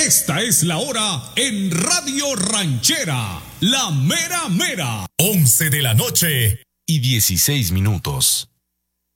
Esta es la hora en Radio Ranchera, la mera mera. 11 de la noche y 16 minutos.